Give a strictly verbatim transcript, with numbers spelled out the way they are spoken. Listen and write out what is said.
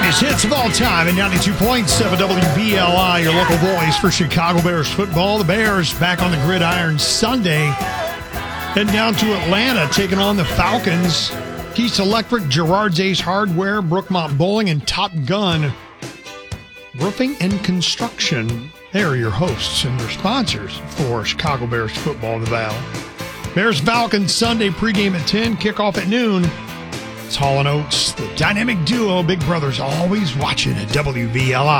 Greatest hits of all time at ninety-two point seven W B L I, your local voice for Chicago Bears football. The Bears back on the gridiron Sunday. Heading down to Atlanta, taking on the Falcons. Keith's Electric, Gerard's Ace Hardware, Brookmont Bowling, and Top Gun Roofing and Construction. They are your hosts and your sponsors for Chicago Bears football in the Valley. Bears Falcons Sunday pregame at ten, kickoff at noon. It's Hall and Oates, the dynamic duo. Big Brother's always watching at W V L I.